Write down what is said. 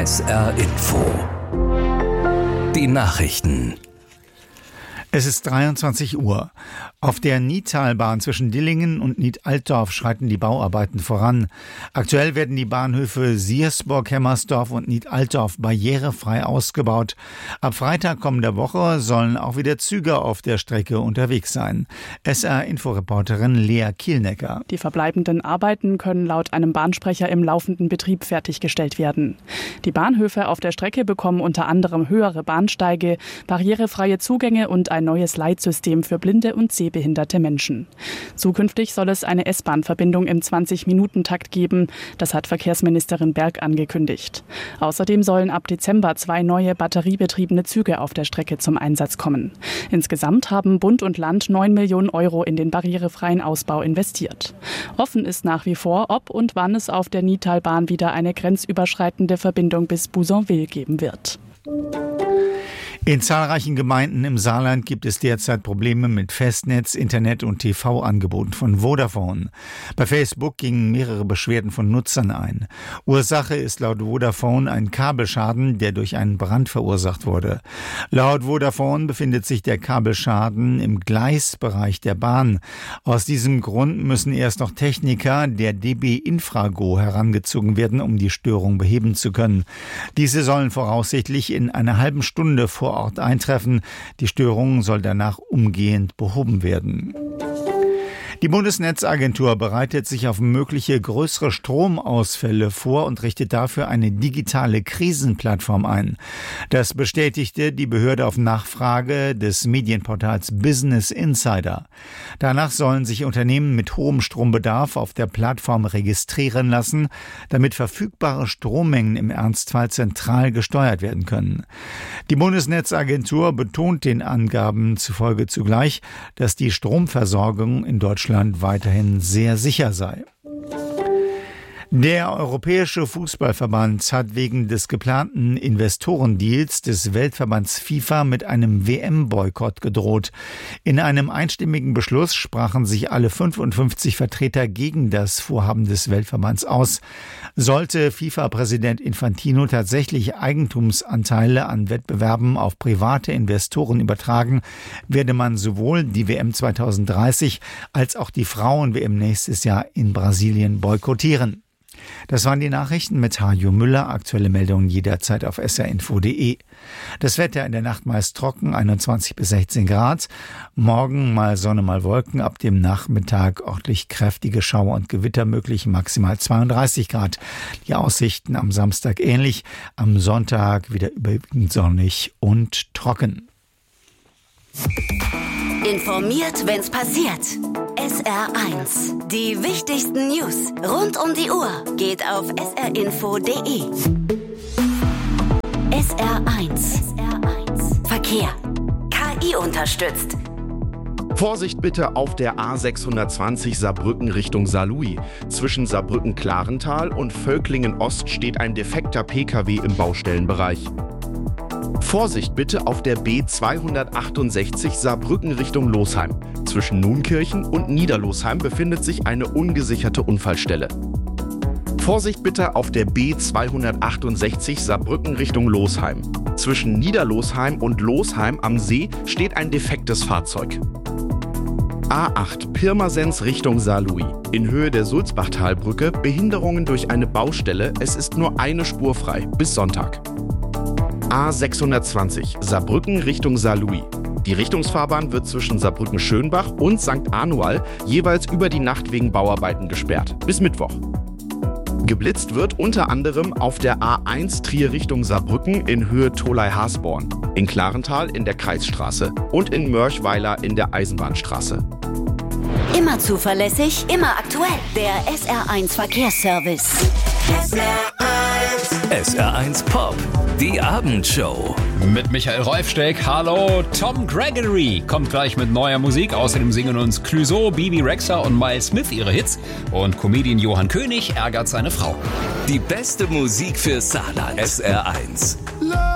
SR Info. Die Nachrichten. Es ist 23 Uhr. Auf der Nidtalbahn zwischen Dillingen und Nied-Altdorf schreiten die Bauarbeiten voran. Aktuell werden die Bahnhöfe Siersburg, Hemmersdorf und Nied-Altdorf barrierefrei ausgebaut. Ab Freitag kommender Woche sollen auch wieder Züge auf der Strecke unterwegs sein. SR-Inforeporterin Lea Kielnecker. Die verbleibenden Arbeiten können laut einem Bahnsprecher im laufenden Betrieb fertiggestellt werden. Die Bahnhöfe auf der Strecke bekommen unter anderem höhere Bahnsteige, barrierefreie Zugänge und ein neues Leitsystem für blinde und sehbehinderte Menschen. Zukünftig soll es eine S-Bahn-Verbindung im 20-Minuten-Takt geben. Das hat Verkehrsministerin Berg angekündigt. Außerdem sollen ab Dezember 2 neue batteriebetriebene Züge auf der Strecke zum Einsatz kommen. Insgesamt haben Bund und Land 9 Millionen Euro in den barrierefreien Ausbau investiert. Offen ist nach wie vor, ob und wann es auf der Nidtalbahn wieder eine grenzüberschreitende Verbindung bis Buzonville geben wird. In zahlreichen Gemeinden im Saarland gibt es derzeit Probleme mit Festnetz, Internet und TV-Angeboten von Vodafone. Bei Facebook gingen mehrere Beschwerden von Nutzern ein. Ursache ist laut Vodafone ein Kabelschaden, der durch einen Brand verursacht wurde. Laut Vodafone befindet sich der Kabelschaden im Gleisbereich der Bahn. Aus diesem Grund müssen erst noch Techniker der DB Infrago herangezogen werden, um die Störung beheben zu können. Diese sollen voraussichtlich in einer halben Stunde vor Ort eintreffen. Die Störung soll danach umgehend behoben werden. Die Bundesnetzagentur bereitet sich auf mögliche größere Stromausfälle vor und richtet dafür eine digitale Krisenplattform ein. Das bestätigte die Behörde auf Nachfrage des Medienportals Business Insider. Danach sollen sich Unternehmen mit hohem Strombedarf auf der Plattform registrieren lassen, damit verfügbare Strommengen im Ernstfall zentral gesteuert werden können. Die Bundesnetzagentur betont den Angaben zufolge zugleich, dass die Stromversorgung in Deutschland weiterhin sehr sicher sei. Der Europäische Fußballverband hat wegen des geplanten Investorendeals des Weltverbands FIFA mit einem WM-Boykott gedroht. In einem einstimmigen Beschluss sprachen sich alle 55 Vertreter gegen das Vorhaben des Weltverbands aus. Sollte FIFA-Präsident Infantino tatsächlich Eigentumsanteile an Wettbewerben auf private Investoren übertragen, werde man sowohl die WM 2030 als auch die Frauen-WM nächstes Jahr in Brasilien boykottieren. Das waren die Nachrichten mit Hajo Müller. Aktuelle Meldungen jederzeit auf srinfo.de. Das Wetter in der Nacht meist trocken, 21 bis 16 Grad. Morgen mal Sonne, mal Wolken. Ab dem Nachmittag örtlich kräftige Schauer und Gewitter möglich, maximal 32 Grad. Die Aussichten am Samstag ähnlich. Am Sonntag wieder überwiegend sonnig und trocken. Informiert, wenn's passiert. SR1. Die wichtigsten News rund um die Uhr geht auf srinfo.de. SR1. Verkehr. KI unterstützt. Vorsicht bitte auf der A620 Saarbrücken Richtung Saarlouis. Zwischen Saarbrücken-Klarental und Völklingen-Ost steht ein defekter Pkw im Baustellenbereich. Vorsicht bitte auf der B268 Saarbrücken Richtung Losheim. Zwischen Nunkirchen und Niederlosheim befindet sich eine ungesicherte Unfallstelle. Vorsicht bitte auf der B268 Saarbrücken Richtung Losheim. Zwischen Niederlosheim und Losheim am See steht ein defektes Fahrzeug. A8 Pirmasens Richtung Saarlouis. In Höhe der Sulzbachtalbrücke Behinderungen durch eine Baustelle. Es ist nur eine Spur frei bis Sonntag. A620 Saarbrücken Richtung Saarlouis. Die Richtungsfahrbahn wird zwischen Saarbrücken-Schönbach und St. Anual jeweils über die Nacht wegen Bauarbeiten gesperrt. Bis Mittwoch. Geblitzt wird unter anderem auf der A1 Trier Richtung Saarbrücken in Höhe Tholey-Hasborn, in Klarental in der Kreisstraße und in Mörchweiler in der Eisenbahnstraße. Immer zuverlässig, immer aktuell. Der SR1 Verkehrsservice. SR1 Pop, die Abendshow. Mit Michael Reufsteck, hallo. Tom Gregory kommt gleich mit neuer Musik. Außerdem singen uns Clouseau, Bibi Rexha und Miles Smith ihre Hits. Und Comedian Johann König ärgert seine Frau. Die beste Musik für Saarland. SR1.